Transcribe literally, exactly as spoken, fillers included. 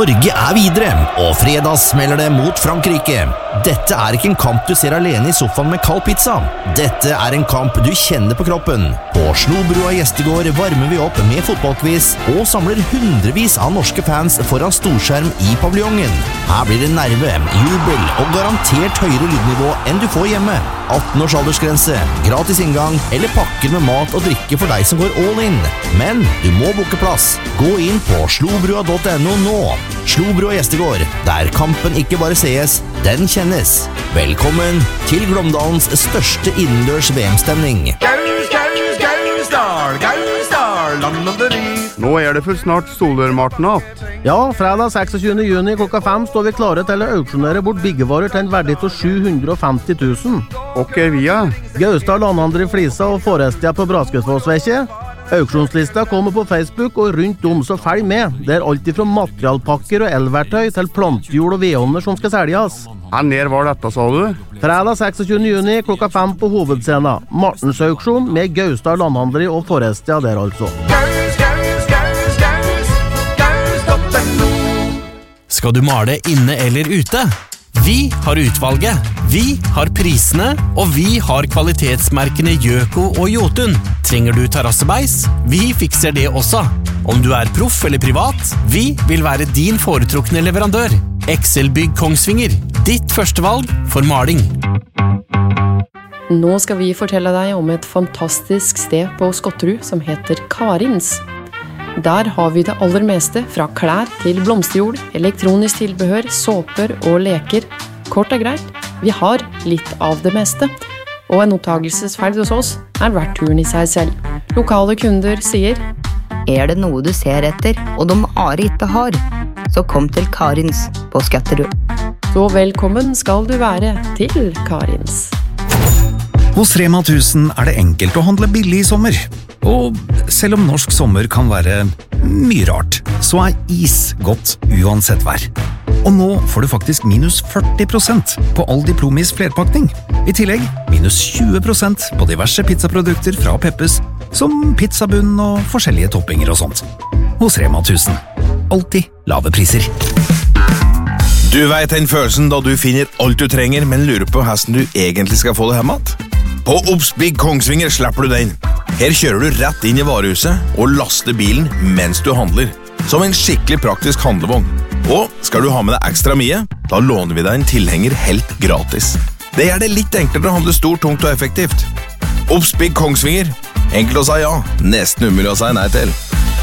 Norge er videre, og fredag smeller det mot Frankrike. Dette er ikke en kamp du ser alene i sofaen med kald pizza. Dette er en kamp du kjenner på kroppen. På Slobrua gjestegård varmer vi opp med fotballquiz og samler hundrevis av norske fans foran storskjerm i paviljongen. Her blir det nerve, jubel og garantert høyere lydnivå enn du får hjemme. atten års aldersgrense, gratis inngang eller pakker med mat og drikke for deg som går all in. Men du må boke plass. Gå inn på slobrua punktum no nå. Slobrua gjestegård, der kampen ikke bare sees, den kjennes. Velkommen til Glåmdalens største innendørs V M-stemning. Gaus, gaus, gaus, dal, gaus, dal, land of the reef. Nå er det for snart Solørmarten att. Ja, fredag seksogtyvende juni klokka fem står vi klare til å auksjonere bort byggevarer til en verdi til sju hundre og femti tusen. Og er vi er? Gaustad Landhandler i Flisa og Forestia på Braskesfossvekje. Auksjonslista kommer på Facebook og rundt om, så følg med. Det er alt fra materialpakker og elverktøy til plantjord og vedovner som skal selges. Her nær var dette, sa du? Fredag seksogtyvende juni klokka fem på hovedscenen. Martens auksjon med Gaustad Landhandler og Forestia der altså. Gaus, gaus, gaus, gaus, gaus punktum no. Skal du male inne eller ute? Vi har utvalget, vi har prisene, og vi har kvalitetsmerkene Gjøko og Jotun. Trenger du terrassebeis? Vi fikser det også. Om du er proff eller privat, vi vil være din foretrukne leverandør. Excel-bygg Kongsvinger, ditt førstevalg for maling. Nå skal vi fortelle deg om et fantastisk sted på Skotterud som heter Karins. Der har vi det aller meste, fra klær til blomsterjord, elektronisk tilbehør, såper og leker. Kort og greit, vi har litt av det meste. Og en opptagelsesferd hos oss er verdt turen i seg selv. Lokale kunder sier: Er det noe du ser etter, og de are ikke har, så kom til Karins på Skotterud. Så velkommen skal du være til Karins. Hos Rema tusen er det enkelt å handle billig i sommer. Og selv om norsk sommer kan være mye rart, så er is godt uansett vær. Og nå får du faktisk minus førti prosent på all Diplomis flerpakning. I tillegg minus tjue prosent på diverse pizzaprodukter fra Peppes, som pizzabunn og forskjellige toppinger og sånt. Hos Rema tusen. Alltid lave priser. Du vet den følelsen da du finner alt du trenger, men lurer på hvordan du egentlig skal få det hjemme? På Obsbygg Kongsvinger slipper du den. Her kjører du rett inn i varehuset og laster bilen mens du handler, som en skikkelig praktisk handlevogn. Og skal du ha med deg ekstra mye, da låner vi deg en tilhenger helt gratis. Det gjør det litt enklere å handle stort, tungt og effektivt. Obsbygg Kongsvinger. Enkelt å si ja, nesten umulig å si nei til.